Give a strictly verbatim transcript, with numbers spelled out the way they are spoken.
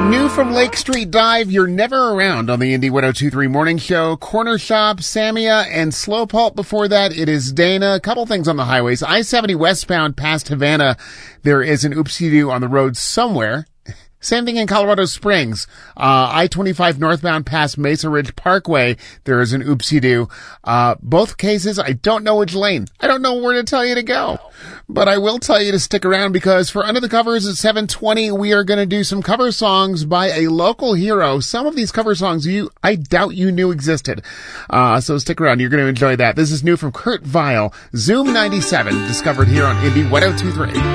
New from Lake Street Dive, You're Never Around on the Indie one oh two point three Morning Show. Corner Shop, Samia, and Slow Pulp. Before that, it is Dana. A couple things on the highways. I seventy westbound past Havana, there is an oopsie-doo on the road somewhere. Same thing in Colorado Springs. Uh, I twenty-five northbound past Mesa Ridge Parkway, there is an oopsie-doo. Uh, both cases, I don't know which lane. I don't know where to tell you to go. But I will tell you to stick around because for Under the Covers at seven twenty, we are going to do some cover songs by a local hero. Some of these cover songs you, I doubt you knew existed. Uh, so stick around. You're going to enjoy that. This is new from Kurt Vile, Zoom ninety-seven, discovered here on Indie one oh two point three.